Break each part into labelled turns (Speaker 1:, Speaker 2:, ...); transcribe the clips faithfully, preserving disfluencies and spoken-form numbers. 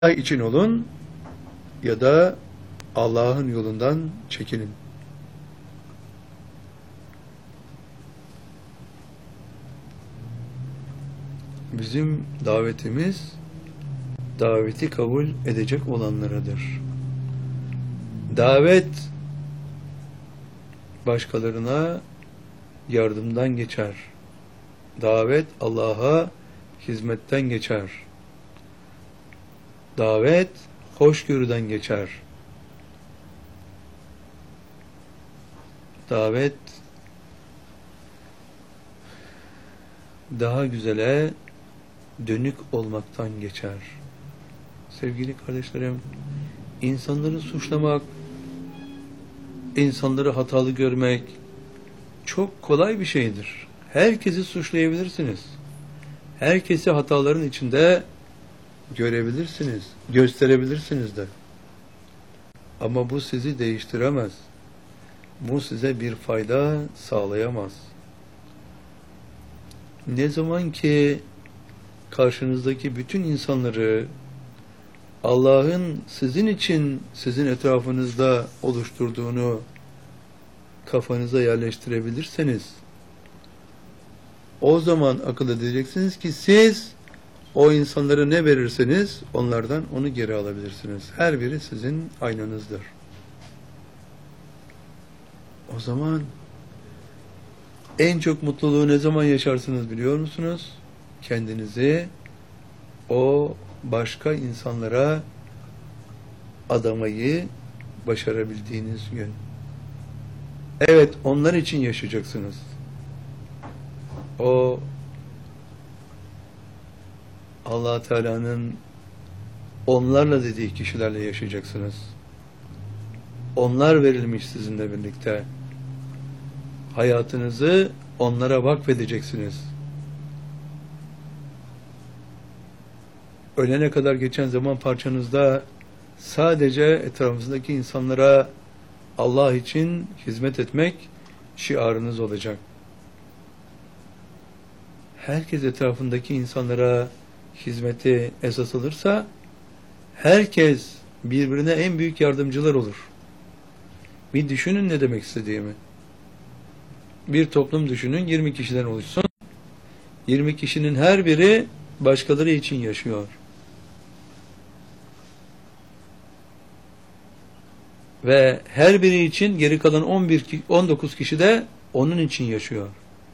Speaker 1: için olun ya da Allah'ın yolundan çekinin. Bizim davetimiz daveti kabul edecek olanlaradır. Davet başkalarına yardımdan geçer. Davet Allah'a hizmetten geçer. Davet hoşgörüden geçer. Davet daha güzele dönük olmaktan geçer. Sevgili kardeşlerim, insanları suçlamak, insanları hatalı görmek çok kolay bir şeydir. Herkesi suçlayabilirsiniz. Herkesi hataların içinde görebilirsiniz, gösterebilirsiniz de. Ama bu sizi değiştiremez. Bu size bir fayda sağlayamaz. Ne zaman ki karşınızdaki bütün insanları Allah'ın sizin için sizin etrafınızda oluşturduğunu kafanıza yerleştirebilirseniz, o zaman akıl edeceksiniz ki siz o insanlara ne verirseniz onlardan onu geri alabilirsiniz. Her biri sizin aynanızdır. O zaman en çok mutluluğu ne zaman yaşarsınız biliyor musunuz? Kendinizi o başka insanlara adamayı başarabildiğiniz gün. Evet, onlar için yaşayacaksınız. O Allah Teala'nın onlarla dediği kişilerle yaşayacaksınız. Onlar verilmiş sizinle birlikte. Hayatınızı onlara vakfedeceksiniz. Ölene kadar geçen zaman parçanızda sadece etrafınızdaki insanlara Allah için hizmet etmek şiarınız olacak. Herkes etrafındaki insanlara hizmeti esas alırsa herkes birbirine en büyük yardımcılar olur. Bir düşünün ne demek istediğimi. Bir toplum düşünün, yirmi kişiden oluşsun. yirmi kişinin her biri başkaları için yaşıyor. Ve her biri için geri kalan on bir on dokuz kişi de onun için yaşıyor.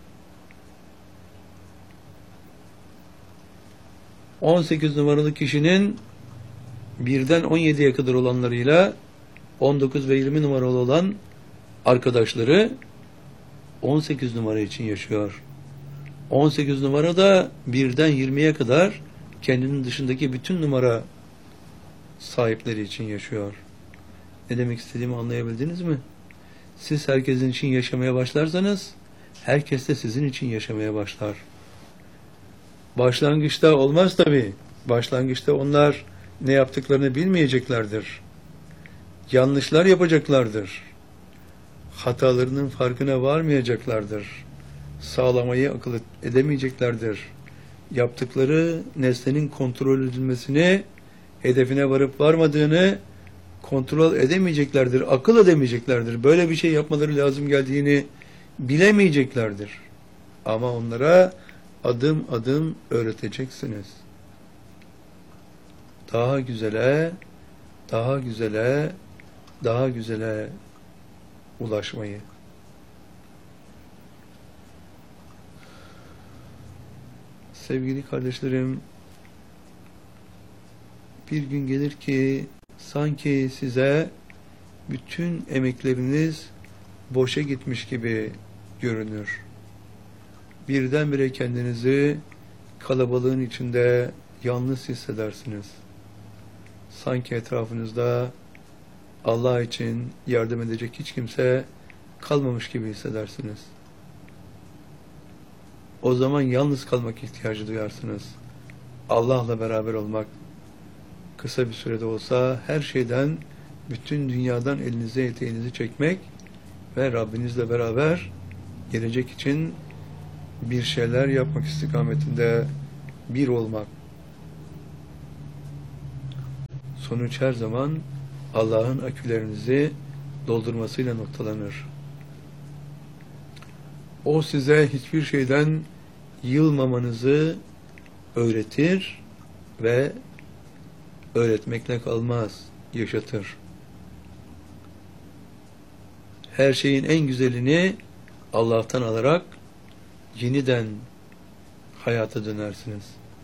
Speaker 1: on sekiz numaralı kişinin birden on yediye kadar olanlarıyla on dokuz ve yirmi numaralı olan arkadaşları on sekiz numara için yaşıyor. on sekiz numara da birden yirmiye kadar kendinin dışındaki bütün numara sahipleri için yaşıyor. Ne demek istediğimi anlayabildiniz mi? Siz herkesin için yaşamaya başlarsanız herkes de sizin için yaşamaya başlar. Başlangıçta olmaz tabii. Başlangıçta onlar ne yaptıklarını bilmeyeceklerdir. Yanlışlar yapacaklardır. Hatalarının farkına varmayacaklardır. Sağlamayı akıl edemeyeceklerdir. Yaptıkları nesnenin kontrol edilmesini, hedefine varıp varmadığını kontrol edemeyeceklerdir, akıl edemeyeceklerdir. Böyle bir şey yapmaları lazım geldiğini bilemeyeceklerdir. Ama onlara adım adım öğreteceksiniz. Daha güzele, daha güzele, daha güzele ulaşmayı. Sevgili kardeşlerim, bir gün gelir ki sanki size bütün emekleriniz boşa gitmiş gibi görünür. Birdenbire kendinizi kalabalığın içinde yalnız hissedersiniz. Sanki etrafınızda Allah için yardım edecek hiç kimse kalmamış gibi hissedersiniz. O zaman yalnız kalmak ihtiyacı duyarsınız. Allah'la beraber olmak, kısa bir sürede olsa her şeyden, bütün dünyadan elinize eteğinizi çekmek ve Rabbinizle beraber gelecek için bir şeyler yapmak istikametinde bir olmak. sonuç her zaman Allah'ın akülerinizi doldurmasıyla noktalanır. O size hiçbir şeyden yılmamanızı öğretir ve öğretmekle kalmaz, yaşatır. Her şeyin en güzelini Allah'tan alarak yeniden hayata dönersiniz.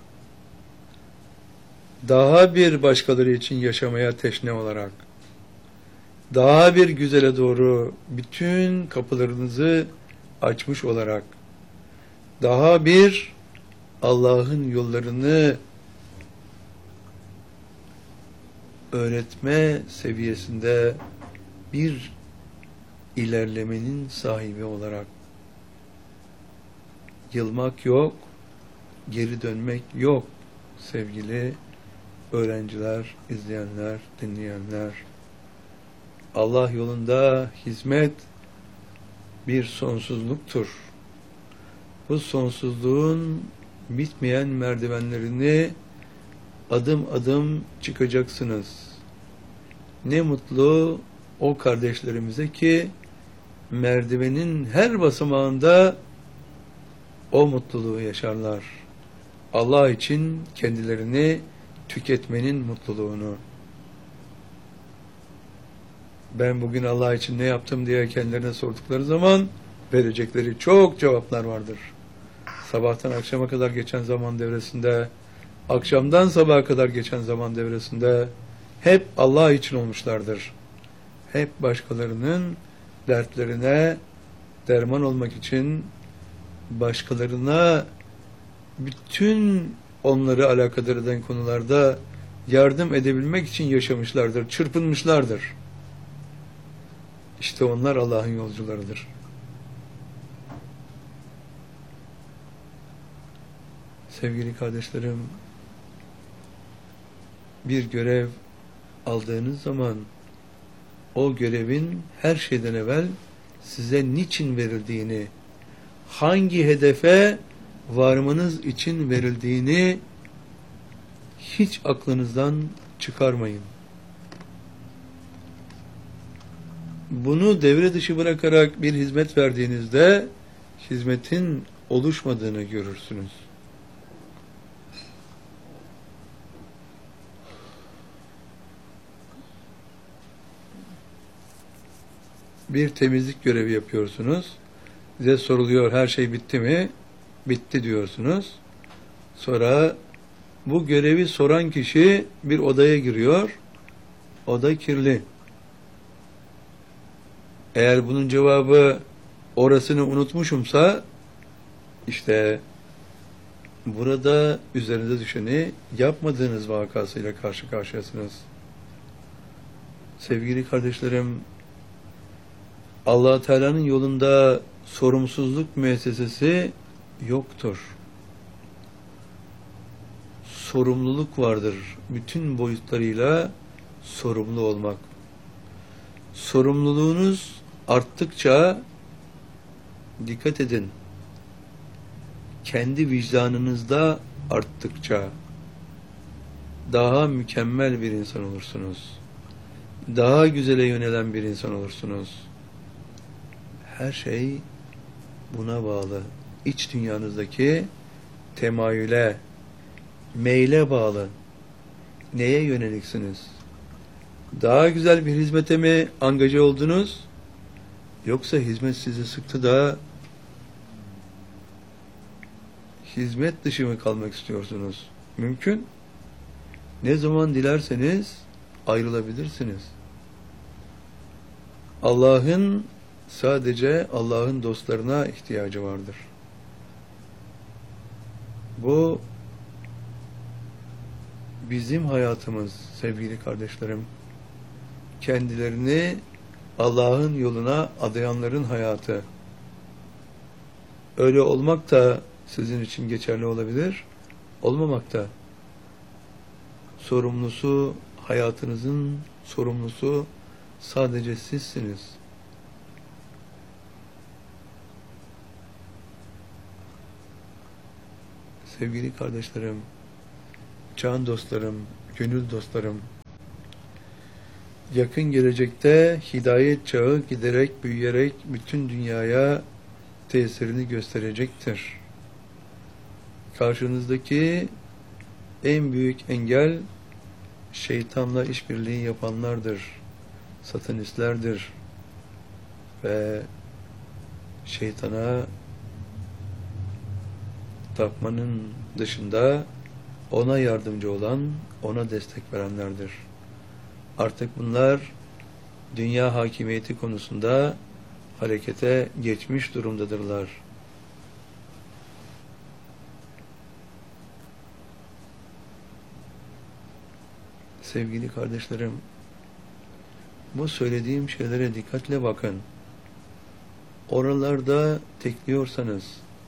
Speaker 1: Daha bir başkaları için yaşamaya teşne olarak, daha bir güzele doğru bütün kapılarınızı açmış olarak, daha bir Allah'ın yollarını öğretme seviyesinde bir ilerlemenin sahibi olarak, yılmak yok, geri dönmek yok sevgili öğrenciler, izleyenler, dinleyenler. Allah yolunda hizmet bir sonsuzluktur. Bu sonsuzluğun bitmeyen merdivenlerini adım adım çıkacaksınız. Ne mutlu o kardeşlerimize ki merdivenin her basamağında o mutluluğu yaşarlar. Allah için kendilerini tüketmenin mutluluğunu. Ben bugün Allah için ne yaptım diye kendilerine sordukları zaman verecekleri çok cevaplar vardır. Sabahtan akşama kadar geçen zaman devresinde, akşamdan sabaha kadar geçen zaman devresinde hep Allah için olmuşlardır. Hep başkalarının dertlerine derman olmak için, başkalarına bütün onları alakadar eden konularda yardım edebilmek için yaşamışlardır, çırpınmışlardır. İşte onlar Allah'ın yolcularıdır. Sevgili kardeşlerim, bir görev aldığınız zaman o görevin her şeyden evvel size niçin verildiğini, hangi hedefe varmanız için verildiğini hiç aklınızdan çıkarmayın. Bunu devre dışı bırakarak bir hizmet verdiğinizde hizmetin oluşmadığını görürsünüz. Bir temizlik görevi yapıyorsunuz. Size soruluyor, her şey bitti mi? Bitti diyorsunuz. Sonra bu görevi soran kişi bir odaya giriyor. Oda kirli. Eğer bunun cevabı orasını unutmuşumsa, işte burada üzerinize düşeni yapmadığınız vakasıyla karşı karşıyasınız. Sevgili kardeşlerim, Allah Teala'nın yolunda sorumsuzluk müessesesi yoktur. Sorumluluk vardır. Bütün boyutlarıyla sorumlu olmak. Sorumluluğunuz arttıkça, dikkat edin, kendi vicdanınızda arttıkça daha mükemmel bir insan olursunuz. Daha güzele yönelen bir insan olursunuz. Her şey buna bağlı. İç dünyanızdaki temayüle, meyle bağlı. Neye yöneliksiniz? Daha güzel bir hizmete mi angaje oldunuz? Yoksa hizmet sizi sıktı da hizmet dışı mı kalmak istiyorsunuz? Mümkün. Ne zaman dilerseniz ayrılabilirsiniz. Allah'ın sadece Allah'ın dostlarına ihtiyacı vardır. Bu bizim hayatımız sevgili kardeşlerim. Kendilerini Allah'ın yoluna adayanların hayatı. Öyle olmak da sizin için geçerli olabilir, olmamak da. Sorumlusu, hayatınızın sorumlusu sadece sizsiniz. Sevgili kardeşlerim, can dostlarım, gönül dostlarım, yakın gelecekte hidayet çağı giderek büyüyerek bütün dünyaya tesirini gösterecektir. Karşınızdaki en büyük engel şeytanla işbirliği yapanlardır, satanistlerdir ve şeytana tapmanın dışında ona yardımcı olan, ona destek verenlerdir. Artık bunlar dünya hakimiyeti konusunda harekete geçmiş durumdadırlar. Sevgili kardeşlerim, bu söylediğim şeylere dikkatle bakın. Oralarda tekliyorsanız,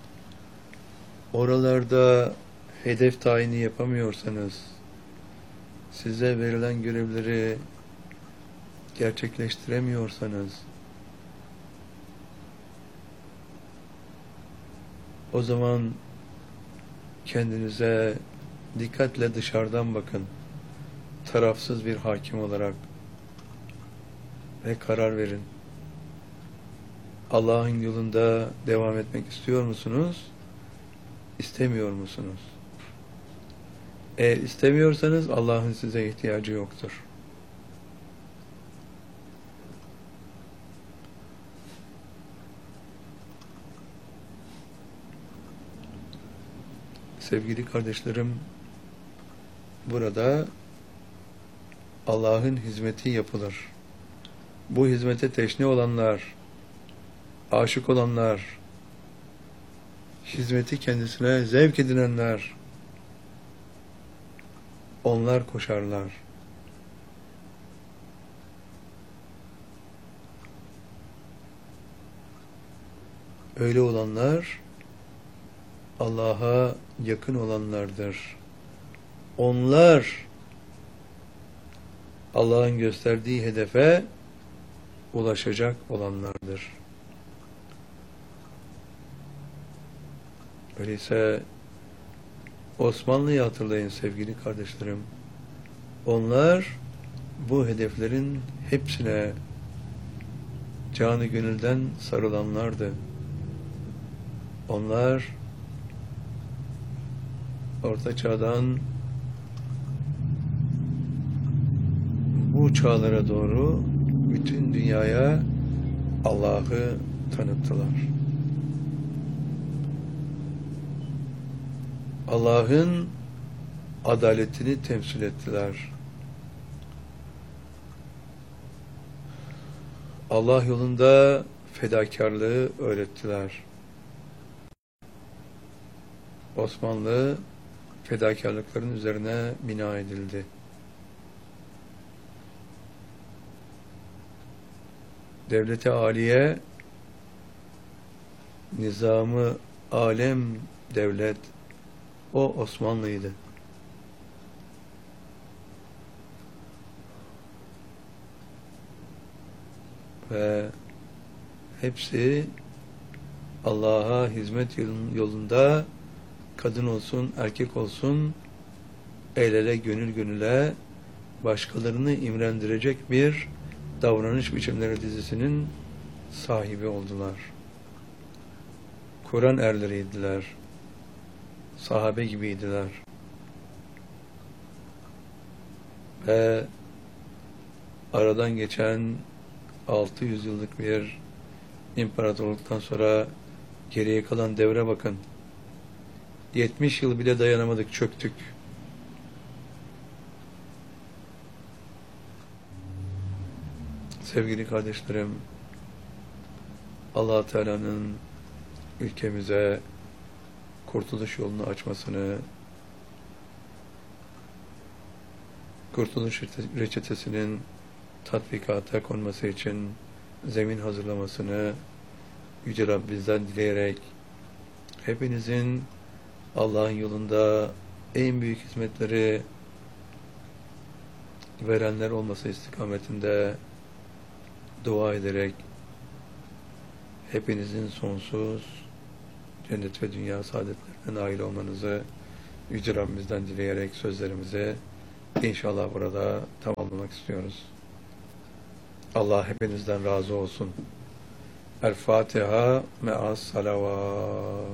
Speaker 1: oralarda hedef tayini yapamıyorsanız, size verilen görevleri gerçekleştiremiyorsanız, o zaman kendinize dikkatle dışarıdan bakın. Tarafsız bir hakim olarak ve karar verin. Allah'ın yolunda devam etmek istiyor musunuz? İstemiyor musunuz? Eğer istemiyorsanız Allah'ın size ihtiyacı yoktur. Sevgili kardeşlerim, burada Allah'ın hizmeti yapılır. Bu hizmete teşne olanlar, aşık olanlar, hizmeti kendisine zevk edinenler, onlar koşarlar. Öyle olanlar Allah'a yakın olanlardır. Onlar Allah'ın gösterdiği hedefe ulaşacak olanlardır. Öyleyse Osmanlı'yı hatırlayın sevgili kardeşlerim. Onlar bu hedeflerin hepsine canı gönülden sarılanlardı. Onlar Orta Çağ'dan bu çağlara doğru bütün dünyaya Allah'ı tanıttılar. Allah'ın adaletini temsil ettiler. Allah yolunda fedakarlığı öğrettiler. Osmanlı fedakarlıkların üzerine bina edildi. Devleti âliye, nizamı alem devlet, o Osmanlı'ydı. Ve hepsi Allah'a hizmet yolunda kadın olsun, erkek olsun el ele, gönül gönüle başkalarını imrendirecek bir davranış biçimleri dizisinin sahibi oldular. Kur'an erleriydiler. Sahabe gibiydiler. Ve aradan geçen altı yüz yıllık bir imparatorluktan sonra geriye kalan devre bakın. yetmiş yıl bile dayanamadık, çöktük. Sevgili kardeşlerim, Allah Teala'nın ülkemize kurtuluş yolunu açmasını, kurtuluş reçetesinin tatbikata konması için zemin hazırlamasını Yüce Rabbimizden dileyerek hepinizin Allah'ın yolunda en büyük hizmetleri verenler olması istikametinde dua ederek hepinizin sonsuz cennet ve dünya saadetlerine nail olmanızı Yüce Rabbimizden dileyerek sözlerimizi inşallah burada tamamlamak istiyoruz. Allah hepinizden razı olsun. El Fatiha me'as salavat.